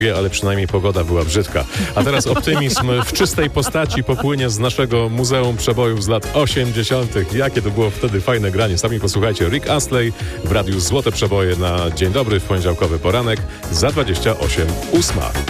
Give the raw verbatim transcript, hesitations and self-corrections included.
ale przynajmniej pogoda była brzydka. A teraz optymizm w czystej postaci popłynie z naszego Muzeum Przebojów z lat osiemdziesiątych. Jakie to było wtedy fajne granie. Sami posłuchajcie. Rick Astley w radiu Złote Przeboje na Dzień Dobry w poniedziałkowy poranek za dwadzieścia osiem ósma.